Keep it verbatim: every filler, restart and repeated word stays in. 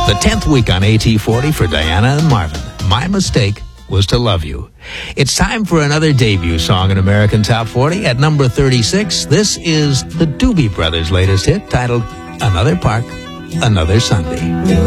The tenth week on A T forty for Diana and Marvin. My mistake was to love you. It's time for another debut song in American Top forty. At number thirty-six, this is the Doobie Brothers' latest hit titled Another Park, Another Sunday.